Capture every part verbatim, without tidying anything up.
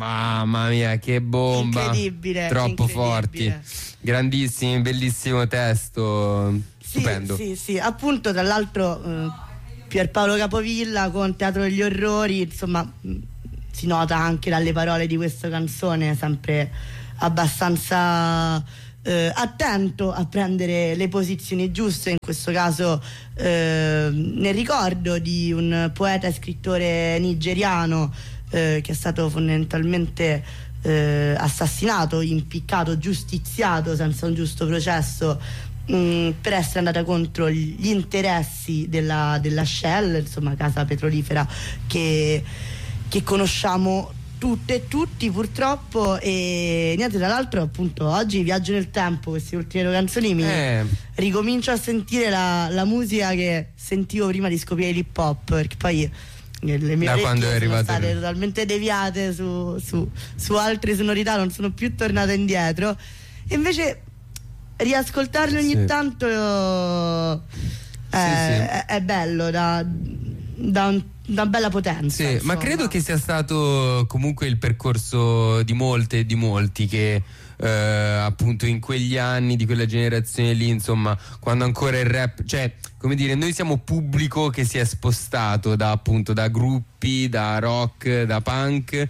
Mamma mia, che bomba! Incredibile, troppo incredibile. forti, grandissimi, bellissimo testo, stupendo. Sì, sì, sì, appunto, tra l'altro eh, Pierpaolo Capovilla con Teatro degli Orrori, insomma, mh, si nota anche dalle parole di questa canzone, sempre abbastanza eh, attento a prendere le posizioni giuste, in questo caso eh, nel ricordo di un poeta e scrittore nigeriano eh, che è stato fondamentalmente eh, assassinato, impiccato, giustiziato senza un giusto processo mh, per essere andata contro gli interessi della, della Shell, insomma casa petrolifera che, che conosciamo tutte e tutti purtroppo. E niente, tra l'altro appunto oggi viaggio nel tempo, queste ultime due canzoni mi Eh. ricomincio a sentire la, la musica che sentivo prima di scoprire l'hip hop, perché poi le mie Da quando è orecchie sono arrivato state il- totalmente deviate su, su, su altre sonorità, non sono più tornata indietro, e invece riascoltarle ogni Sì. tanto eh, Sì, È, è bello, da, da un- una bella potenza. Sì, insomma. ma credo che sia stato comunque il percorso di molte e di molti che eh, appunto in quegli anni, di quella generazione lì, insomma, quando ancora il rap, cioè, come dire, noi siamo pubblico che si è spostato da appunto da gruppi, da rock, da punk,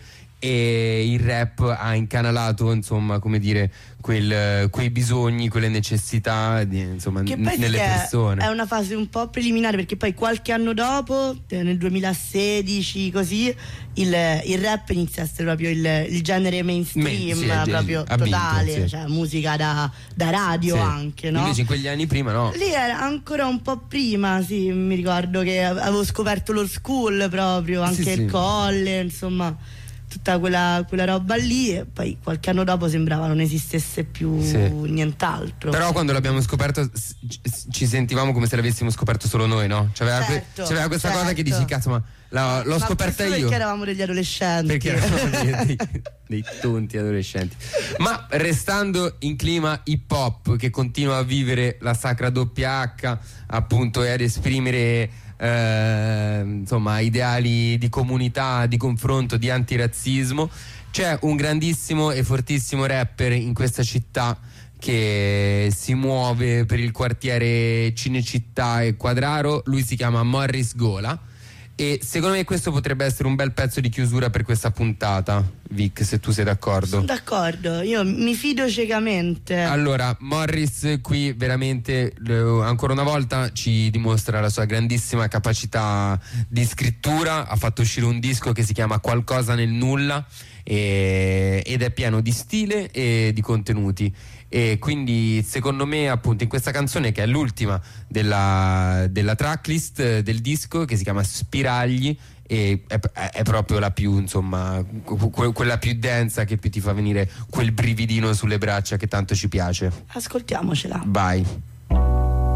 e il rap ha incanalato, insomma, come dire, quel, quei bisogni, quelle necessità di, insomma, Che n- poi sì nelle che è- persone. è una fase un po' preliminare, perché poi qualche anno dopo, eh, nel duemilasedici così, il, il rap inizia a essere proprio il, il genere mainstream, Me- sì, è- proprio ha vinto, totale, sì. cioè musica da, da radio Sì. anche, no? Invece in quegli anni prima no. Lì era ancora un po' prima, sì, mi ricordo che avevo scoperto lo school proprio, anche Sì, il sì. colle, insomma, tutta quella, quella roba lì, e poi qualche anno dopo sembrava non esistesse più Sì. nient'altro. Però quando l'abbiamo scoperto s- c- ci sentivamo come se l'avessimo scoperto solo noi, no? C'aveva, que- Certo, c'aveva questa cosa che certo. dici, cazzo, ma la- l'ho Ma scoperta questo io. perché eravamo degli adolescenti. Perché eravamo dei, dei, dei tonti adolescenti. Ma restando in clima hip hop, che continua a vivere la sacra doppia H, appunto, e ad esprimere eh, insomma ideali di comunità, di confronto, di antirazzismo, c'è un grandissimo e fortissimo rapper in questa città che si muove per il quartiere Cinecittà e Quadraro. Lui si chiama Morris Gola e secondo me questo potrebbe essere un bel pezzo di chiusura per questa puntata, Vic, se tu sei d'accordo. Sono d'accordo, io mi fido ciecamente. Allora, Morris qui veramente eh, ancora una volta ci dimostra la sua grandissima capacità di scrittura. Ha fatto uscire un disco che si chiama Qualcosa nel nulla e- ed è pieno di stile e di contenuti, e quindi secondo me appunto in questa canzone, che è l'ultima della, della tracklist eh, del disco, che si chiama Spiragli, e è, è proprio la più, insomma, que- quella più densa, che più ti fa venire quel brividino sulle braccia che tanto ci piace. Ascoltiamocela. Vai.